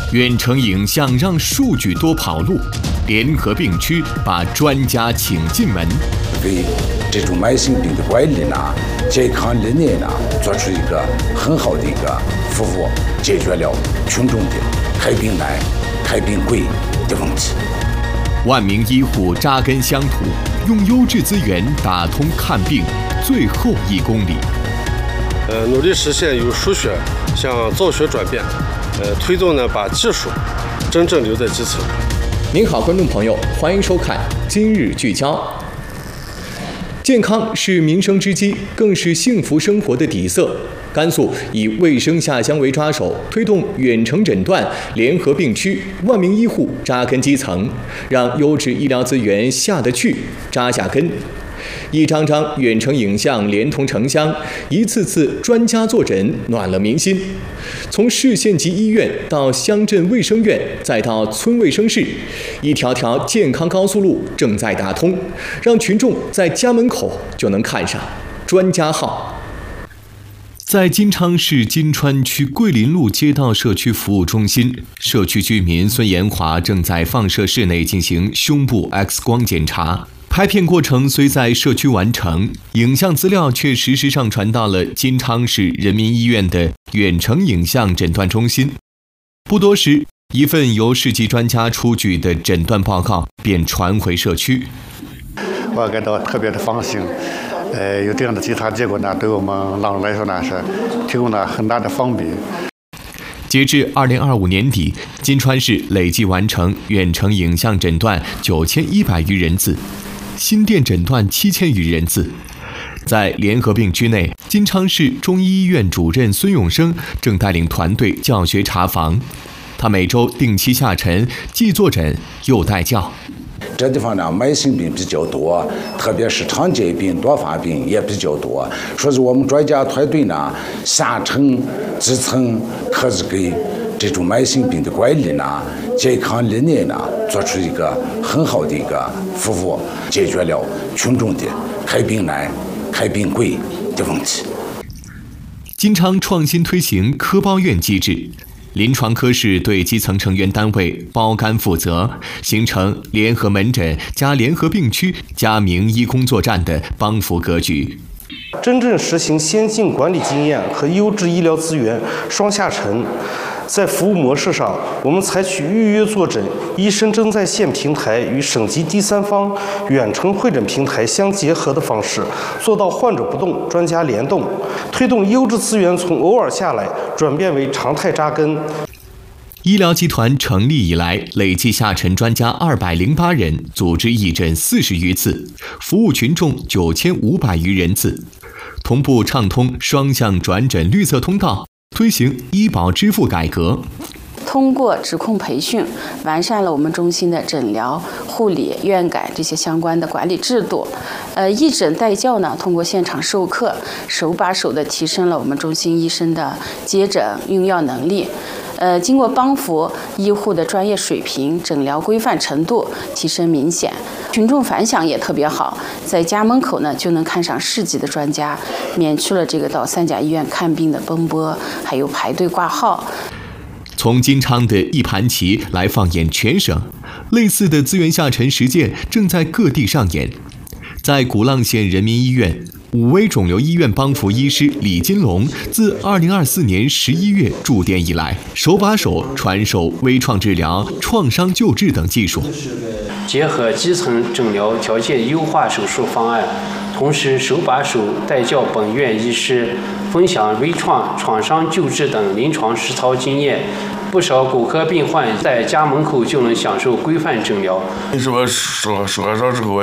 远程影像让数据多跑路，联合病区把专家请进门， 为这种慢性病的管理呢、健康理念呢，做出一个很好的一个服务，解决了群众的开病难、开病贵的问题。 万名医护扎根乡土，用优质资源打通看病最后1公里。 努力实现由输血向造血转变，推动呢把技术真正留在基层。 您好，观众朋友，欢迎收看今日聚焦。健康是民生之基，更是幸福生活的底色。甘肃以卫生下乡为抓手，推动远程诊断、联合病区，万名医护扎根基层，让优质医疗资源下得去、扎下根。一张张远程影像连同城乡，一次次专家坐诊，暖了民心。从市县级医院到乡镇卫生院，再到村卫生室，一条条健康高速路正在打通，让群众在家门口就能看上专家号。在金昌市金川区桂林路街道社区服务中心，社区居民孙延华正在放射室内进行胸部 X 光检查。拍片过程虽在社区完成，影像资料却实时上传到了金昌市人民医院的远程影像诊断中心。不多时，一份由市级专家出具的诊断报告便传回社区。 我感到特别的放心。有这样的检查结果呢，对我们老人来说呢是提供了很大的方便。 截至2025年底，金川市累计完成远程影像诊断9100余人次，心电诊断7000余人次。在联合病区内，金昌市中医医院主任孙永生正带领团队教学查房。他每周定期下沉，既坐诊又带教。 这地方呢，慢性病比较多，特别是常见病、多发病也比较多。说是我们专家团队呢，下沉基层，可是给这种慢性病的管理呢、健康理念呢，做出一个很好的一个服务，解决了群众的开病难、开病贵的问题。 金昌创新推行科包院机制。临床科室对基层成员单位包干负责，形成联合门诊加联合病区加名医工作站的帮扶格局。 真正实行先进管理经验和优质医疗资源双下沉。在服务模式上，我们采取预约坐诊、医生正在线平台与省级第三方远程会诊平台相结合的方式，做到患者不动，专家联动，推动优质资源从偶尔下来转变为常态扎根。 医疗集团成立以来，累计下沉专家208人，组织义诊40余次，服务群众9500余人次，同步畅通双向转诊绿色通道。推行医保支付改革， 通过指控培训，完善了我们中心的诊疗、护理、院改这些相关的管理制度。义诊带教呢，通过现场授课，手把手的提升了我们中心医生的接诊用药能力。经过帮扶，医护的专业水平、诊疗规范程度提升明显，群众反响也特别好，在家门口呢就能看上市级的专家，免去了这个到3甲医院看病的奔波，还有排队挂号。 从金昌的一盘棋来放眼全省，类似的资源下沉实践正在各地上演。在鼓浪县人民医院武威肿瘤医院帮扶医师李金龙自2024年11月驻店以来，手把手传授微创治疗、创伤救治等技术， 结合基层诊疗条件优化手术方案，同时手把手带教本院医师，分享微创、创伤救治等临床实操经验。不少骨科病患在家门口就能享受规范诊疗。 你说说上之后